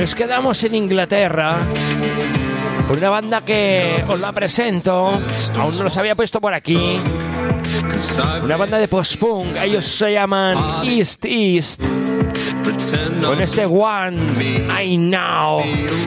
nos quedamos en Inglaterra con una banda que os la presento, aún no los había puesto por aquí. Una banda de post-punk, ellos se llaman East East, con este One I Know.